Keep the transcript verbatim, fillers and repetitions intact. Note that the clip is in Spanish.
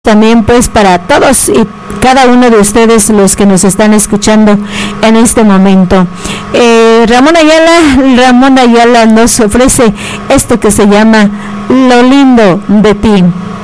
también pues para todos y cada uno de ustedes los que nos están escuchando en este momento. eh, Ramón Ayala Ramón Ayala nos ofrece esto que se llama Lo lindo de ti.